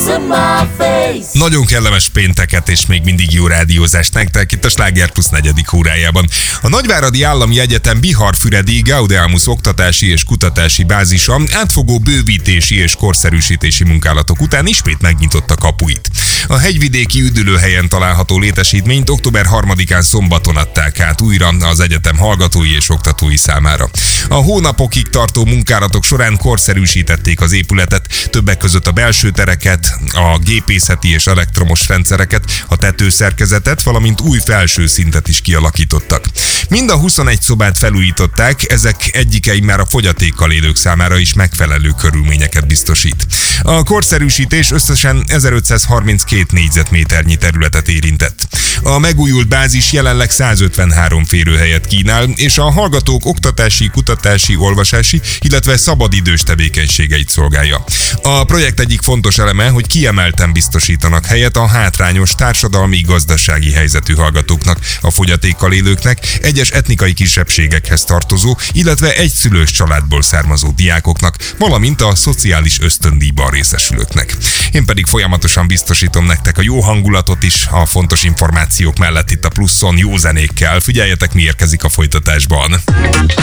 Nagyon kellemes pénteket és még mindig jó rádiózást nektek itt a Sláger Plusz 4. órájában. A Nagyváradi Állami Egyetem Bihar-Füredi Gaudeamus oktatási és kutatási bázisa átfogó bővítési és korszerűsítési munkálatok után ismét megnyitotta kapuit. A hegyvidéki üdülőhelyen található létesítményt október 3-án szombaton adták át újra az egyetem hallgatói és oktatói számára. A hónapokig tartó munkálatok során korszerűsítették az épületet, többek között a belső tereket, a gépészeti és elektromos rendszereket, a tetőszerkezetet, valamint új felső szintet is kialakítottak. Mind a 21 szobát felújították, ezek egyikei már a fogyatékkal élők számára is megfelelő körülményeket biztosít. A korszerűsítés összesen 1532 négyzetméternyi területet érintett. A megújult bázis jelenleg 153 férőhelyet kínál, és a hallgatók oktatási, kutatási, olvasási, illetve szabadidős tevékenységeit szolgálja. A projekt egyik fontos eleme, hogy kiemelten biztosítanak helyet a hátrányos társadalmi-gazdasági helyzetű hallgatóknak, a fogyatékkal élőknek, egyes etnikai kisebbségekhez tartozó, illetve egyszülős családból származó diákoknak, valamint a szociális ösztöndíjban részesülőknek. Én pedig folyamatosan biztosítom nektek a jó hangulatot is, a fontos információk mellett itt a Pluszon jó zenékkel. Figyeljetek, mi érkezik a folytatásban.